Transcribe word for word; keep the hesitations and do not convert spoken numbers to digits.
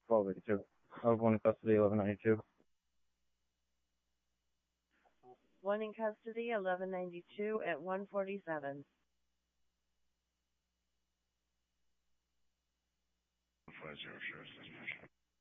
twelve eighty-two. I have one in custody, eleven ninety-two. One in custody, eleven ninety-two at one forty-seven. five zero, sheriff's dispatch.